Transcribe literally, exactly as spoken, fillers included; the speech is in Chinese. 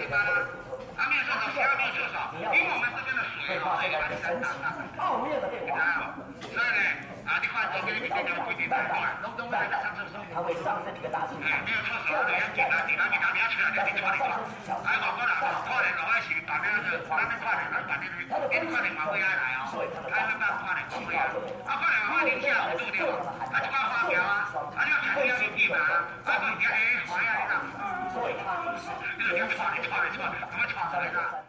对吧？啊，没有厕所，谁还没有厕所？因为我们这边的水哦，所以把你山打上。 奥妙的变化。 所以呢，啊，你看左边你这条规定太快，拢拢在上厕所。 它会上升几个大气哎，没有厕所，这样简单简单简单，你要出来你穿你穿。哎，我讲啦，可能老百姓大家是，咱们可能咱办的，你可能嘛会爱来哦，开会办可能不会啊，啊可能我零下五度对吧？啊这块发条啊，啊你要看你要去地嘛，啊不人家哎怀啊你呐，你就穿你穿你穿，怎么穿来的？